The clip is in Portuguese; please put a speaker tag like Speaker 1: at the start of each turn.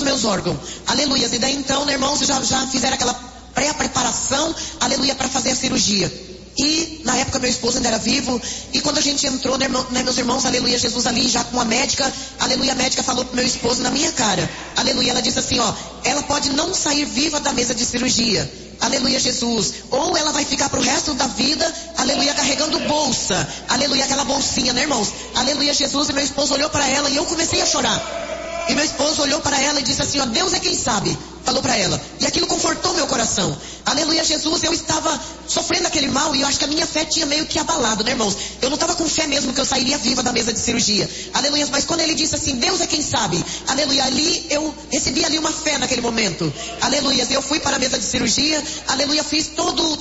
Speaker 1: meus órgãos. Aleluia. E daí então, né, irmãos, já fizeram aquela pré-preparação, aleluia, para fazer a cirurgia. E na época meu esposo ainda era vivo. E quando a gente entrou, né, meus irmãos, aleluia, Jesus ali já com a médica, aleluia, a médica falou pro meu esposo na minha cara, aleluia, ela disse assim, ó, ela pode não sair viva da mesa de cirurgia, aleluia, Jesus, ou ela vai ficar pro resto da vida, aleluia, carregando bolsa, aleluia, aquela bolsinha, né, irmãos, aleluia, Jesus. E meu esposo olhou para ela e eu comecei a chorar. E meu esposo olhou para ela e disse assim, ó, Deus é quem sabe, falou para ela. E aquilo confortou meu coração. Aleluia, Jesus. Eu estava sofrendo aquele mal e eu acho que a minha fé tinha meio que abalado, né, irmãos? Eu não estava com fé mesmo que eu sairia viva da mesa de cirurgia. Aleluia. Mas quando ele disse assim, Deus é quem sabe, aleluia, ali eu recebi ali uma fé naquele momento. Aleluia. Eu fui para a mesa de cirurgia, aleluia, fiz todo